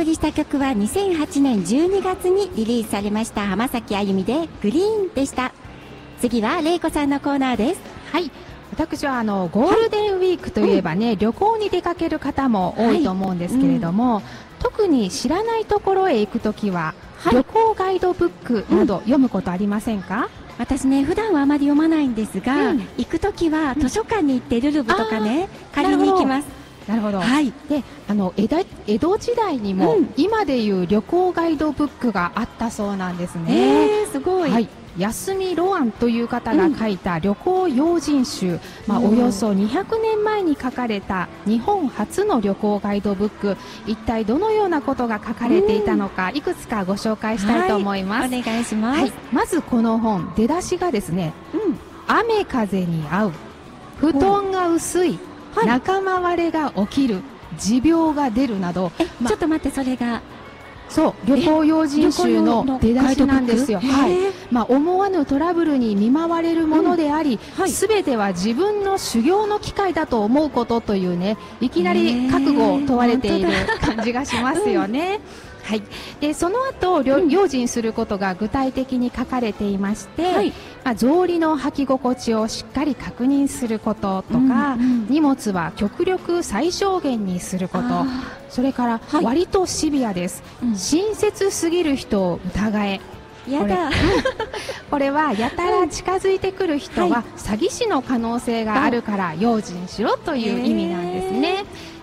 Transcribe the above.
送りした曲は2008年12月にリリースされました浜崎あゆみでグリーンでした。次はれいこさんのコーナーです。 はい、私はゴールデンウィークといえばね、旅行に出かける方も多いと思うんですけれども、特に知らないところへ行くときは、旅行ガイドブックなど読むことありませんか？ 私ね、普段はあまり読まないんですが、行くときは図書館に行ってルルブとかね、借りに行きます。 なるほど。 はい。 で、江戸時代にも、今でいう旅行ガイドブックがあったそうなんですね。 すごい。 はい。安見ロアンという方が書いた旅行用心集、およそ200年前に書かれた日本初の旅行ガイドブック、一体どのようなことが書かれていたのか、いくつかご紹介したいと思います。 お願いします。 はい。まずこの本、出だしがですね、雨風に合う、布団が薄い、仲間割れが起きる、持病が出るなど、 ちょっと待って、それがそう、旅行用心集の出だしなんですよ。はい。思わぬトラブルに見舞われるものであり、すべては自分の修行の機会だと思うことというね、いきなり覚悟を問われている感じがしますよね。はい。で、その後、用心することが具体的に書かれていまして、草履の履き心地をしっかり確認することとか、荷物は極力最小限にすること、それから割とシビアです。親切すぎる人を疑え。 やだ。 これはやたら近づいてくる人は詐欺師の可能性があるから用心しろという意味なんですね。